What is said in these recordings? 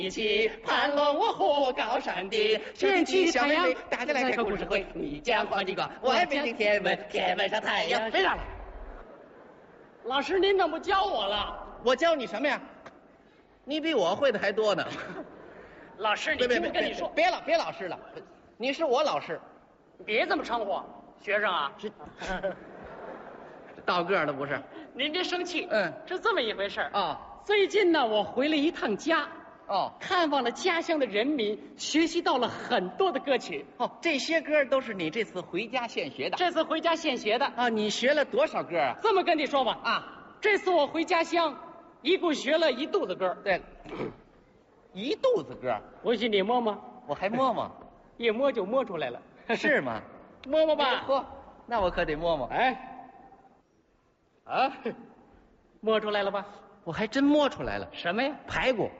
一起攀龙卧虎高山顶，天气小妹妹，大家来开故事会。你讲黄金瓜，我背景天文，天文上太阳。 别嚷了，老师您怎么不教我了？ 我教你什么呀？你比我会的还多呢。 老师，你听我跟你说， 别老师了，你是我老师， 别这么称呼，学生啊。 倒个了不是？ 您别生气，是这么一回事啊。 最近呢，我回了一趟家。 哦， 看望了家乡的人民，学习到了很多的歌曲。 哦，这些歌都是你这次回家现学的。 这次回家现学的啊，你学了多少歌啊？ 这么跟你说吧， 啊， 这次我回家乡，一共学了1肚子歌。 对了，一肚子歌， 不信你摸摸， 我还摸摸， 一摸就摸出来了， 是吗？ 摸摸吧。 嚯，那我可得摸摸。 哎，啊，摸出来了吧？ 我还真摸出来了。 什么呀？ 排骨。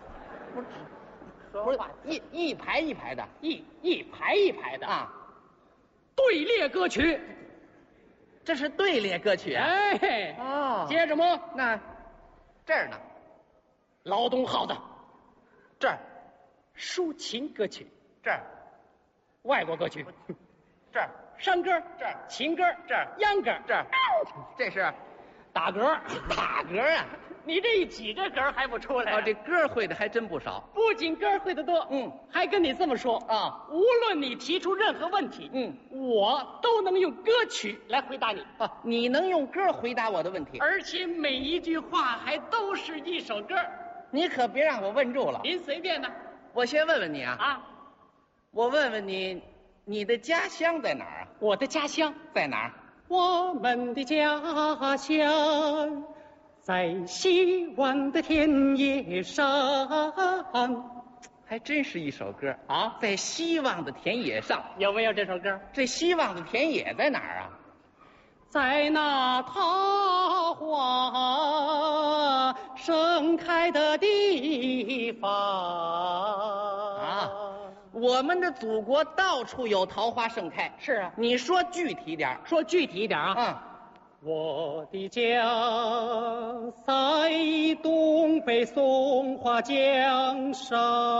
不是话一排一排的， 一排一排的啊， 队列歌曲， 这是队列歌曲啊。 哎， 哦， 接着摸， 那这儿呢？ 劳动号的这儿， 抒情歌曲， 这儿， 外国歌曲， 这儿， 山歌， 这儿， 情歌， 这儿， 秧歌， 这儿，这是打嗝， 打嗝啊。 你这一挤，这嗝还不出来？ 哦，这歌会的还真不少。 不仅歌会的多，还跟你这么说啊， 无论你提出任何问题，我都能用歌曲来回答你。 啊，你能用歌回答我的问题， 而且每一句话还都是一首歌。 你可别让我问住了。 您随便的。 我先问问你啊， 啊， 我问问你，你的家乡在哪儿啊？ 我的家乡在哪儿？ 我们的家乡在希望的田野上。 还真是一首歌啊， 在希望的田野上。 有没有这首歌？ 这希望的田野在哪儿啊？ 在那桃花盛开的地方啊！我们的祖国到处有桃花盛开。 是啊， 你说具体点儿。 说具体一点啊。我的家在东北松花江上。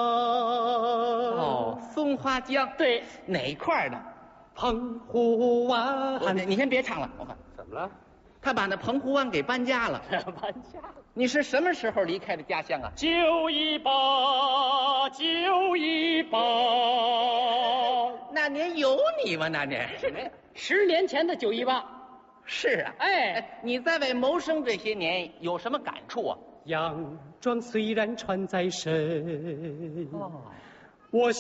哦，松花江。 对， 哪块的？ 澎湖湾。 你先别唱了，我看怎么了？ 他把那澎湖湾给搬家了。 搬家了？ 你是什么时候离开的家乡啊 ？918。 那年有你吗？那年 10年前的918。 是啊。 哎， 你在外谋生这些年有什么感触啊？ 洋装虽然穿在身，我